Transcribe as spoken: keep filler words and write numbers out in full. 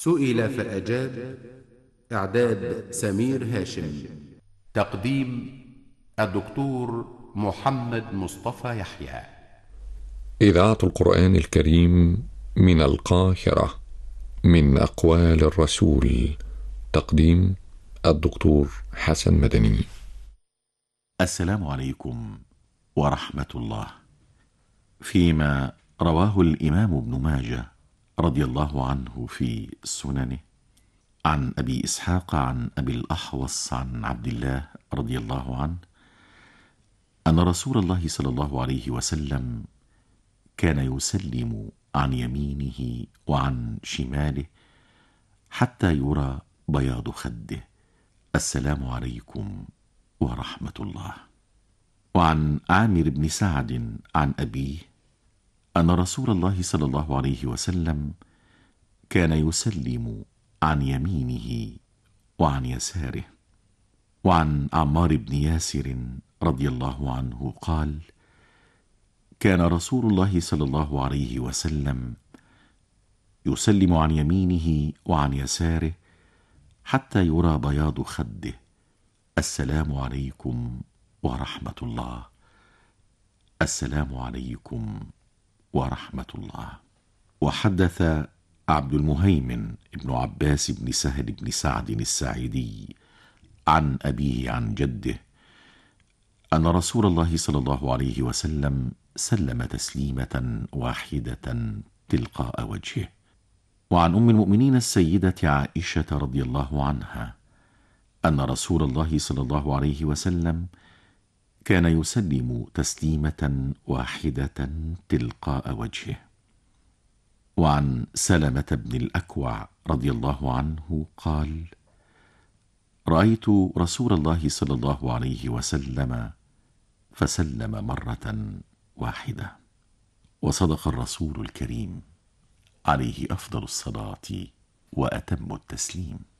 سئل فأجاب. إعداد سمير هاشم. تقديم الدكتور محمد مصطفى يحيى. إذاعة القرآن الكريم من القاهرة، من أقوال الرسول. تقديم الدكتور حسن مدني. السلام عليكم ورحمة الله. فيما رواه الإمام ابن ماجه رضي الله عنه في سننه عن أبي إسحاق عن أبي الأحوص عن عبد الله رضي الله عنه أن رسول الله صلى الله عليه وسلم كان يسلم عن يمينه وعن شماله حتى يرى بياض خده: السلام عليكم ورحمة الله. وعن عامر بن سعد عن أبيه أن رسول الله صلى الله عليه وسلم كان يسلم عن يمينه وعن يساره. وعن عمار بن ياسر رضي الله عنه قال: كان رسول الله صلى الله عليه وسلم يسلم عن يمينه وعن يساره حتى يرى بياض خده: السلام عليكم ورحمة الله، السلام عليكم ورحمة الله. وحدث عبد المهيمن بن عباس بن سهل بن سعد الساعدي عن أبيه عن جده أن رسول الله صلى الله عليه وسلم سلم تسليمة واحدة تلقاء وجهه. وعن أم المؤمنين السيدة عائشة رضي الله عنها أن رسول الله صلى الله عليه وسلم كان يسلم تسليمة واحدة تلقاء وجهه. وعن سلمة بن الأكوع رضي الله عنه قال: رأيت رسول الله صلى الله عليه وسلم فسلم مرة واحدة. وصدق الرسول الكريم عليه أفضل الصلاة وأتم التسليم.